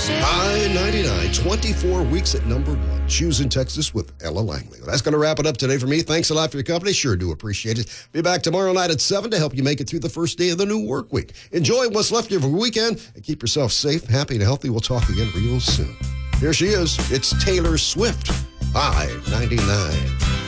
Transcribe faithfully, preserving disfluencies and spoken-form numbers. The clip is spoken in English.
I ninety-nine, twenty-four weeks at number one. Shoes in Texas with Ella Langley. That's going to wrap it up today for me. Thanks a lot for your company. Sure do appreciate it. Be back tomorrow night at seven to help you make it through the first day of the new work week. Enjoy what's left of your weekend and keep yourself safe, happy, and healthy. We'll talk again real soon. Here she is. It's Taylor Swift. I ninety-nine.